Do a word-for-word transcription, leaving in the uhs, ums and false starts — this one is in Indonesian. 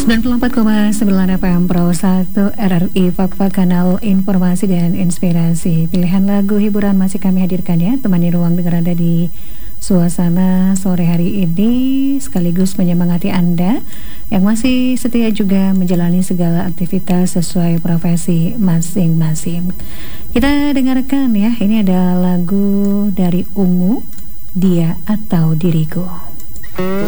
sembilan puluh empat koma sembilan F M Pro satu R R I Fakfa, kanal informasi dan inspirasi. Pilihan lagu hiburan masih kami hadirkan ya, temani ruang dengar Anda di suasana sore hari ini, sekaligus menyemangati Anda yang masih setia juga menjalani segala aktivitas sesuai profesi masing-masing. Kita dengarkan ya, ini ada lagu dari Ungu, Dia atau Diriku.